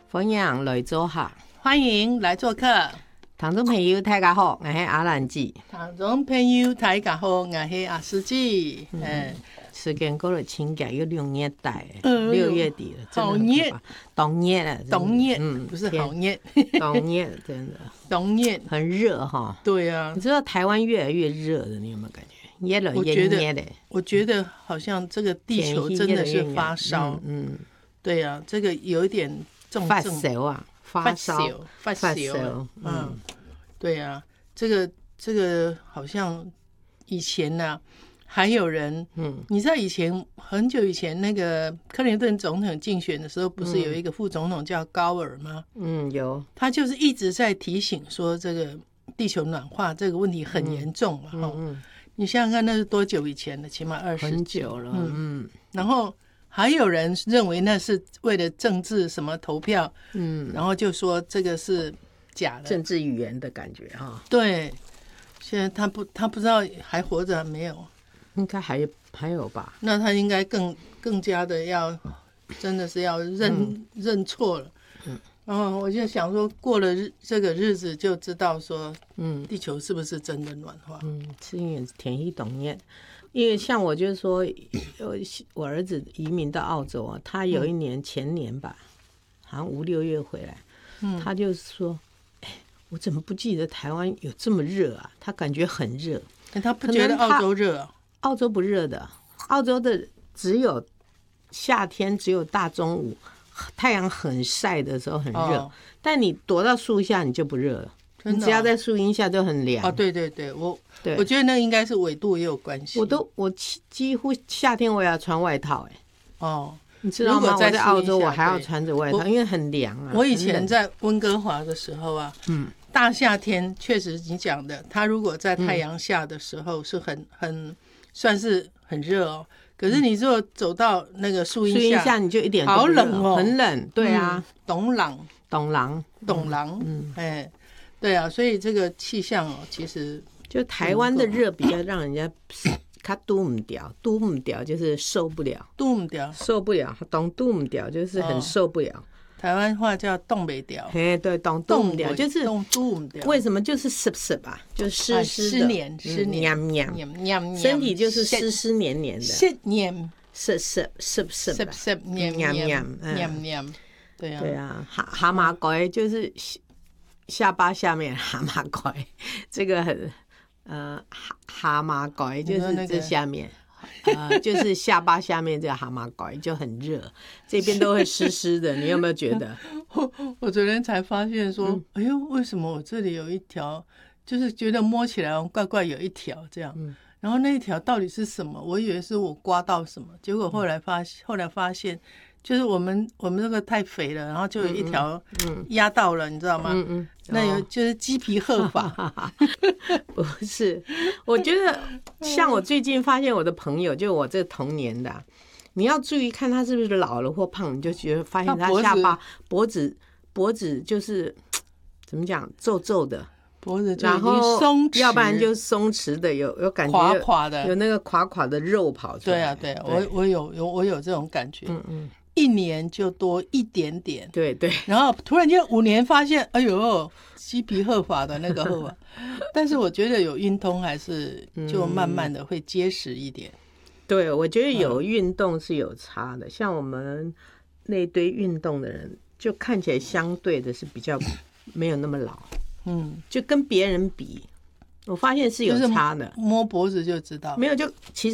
欢迎来做客， 欢迎来做客。 听众朋友大家好，我是阿兰姐。 听众朋友大家好，我是阿司机。 时间过了真快，又6月底了，6月底了， 好热， 冬热了， 冬热，不是好热， 冬热真的， 冬热很热哈。 对啊， 你知道台湾越来越热了，你有没有感觉？越来越热的， 我觉得好像这个地球真的是发烧。对啊，这个有一点重症， 发烧啊，发烧， 对啊，这个好像以前呢。还有人，你知道以前很久以前那个克林顿总统竞选的时候，不是有一个副总统叫高尔吗？有，他就是一直在提醒说这个地球暖化这个问题很严重嘛。你想想看，那是多久以前的？起码很久了。 然后还有人认为那是为了政治什么投票，然后就说这个是假的， 政治语言的感觉哈。 对，现在他不知道还活着没有。 应该还有吧？ 那他应该更加的要，真的是要认错了。然后我就想说，过了这个日子就知道说，地球是不是真的暖化？ 是因为天气冻热。因为像我就是说，我儿子移民到澳洲啊，他有一年前年吧，好像5、6月回来，他就说，我怎么不记得台湾有这么热啊？他感觉很热， 他不觉得澳洲热啊？ 澳洲不热的，澳洲的只有夏天，只有大中午太阳很晒的时候很热，但你躲到树下你就不热了，你只要在树荫下就很凉。 对，我觉得那应该是纬度也有关系。 我几乎夏天我也要穿外套你知道吗？我在澳洲我还要穿着外套，因为很凉啊。 我以前在温哥华的时候啊，大夏天确实你讲的，它如果在太阳下的时候是很算是很热哦，可是你如果走到那个树荫下， 你就一点都好冷哦， 很冷。对啊， 冻冷，对啊，所以这个气象其实就台湾的热比较让人家他度不掉就是受不了，受不了，度不掉就是很受不了。 台湾话叫冻不掉， 对，冻不掉就是为什么就是湿吧，就是湿黏，身体就是湿黏黏的， 湿黏， 黏，对啊，蛤蟆龟就是下巴下面蛤蟆龟，这个很蛤蟆龟就是这下面。就是下巴下面这个蛤蟆龟就很热，这边都会湿湿的。你有没有觉得？ 我昨天才发现说，哎呦，为什么我这里有一条，就是觉得摸起来怪怪有一条这样，然后那一条到底是什么？我以为是我刮到什么，结果后来发现。就是我们这个太肥了，然后就有一条压到了，你知道吗？那有就是鸡皮鹤发， 不是？我觉得像我最近发现我的朋友，就我这同年的，你要注意看他是不是老了或胖，你就觉得发现他下巴脖子就是怎么讲皱皱的。 脖子就已经松弛， 要不然就松弛的，有感觉垮垮的， 有那个垮垮的肉跑出来。 对啊，我有这种感觉。1年就多一点点， 对， 然后突然间5年发现，哎呦，鸡皮鹤发的那个鹤发，但是我觉得有运动还是就慢慢的会结实一点。 对，我觉得有运动是有差的，像我们那一堆运动的人，就看起来相对的是比较没有那么老，就跟别人比，我发现是有差的， 摸脖子就知道， 没有就其实。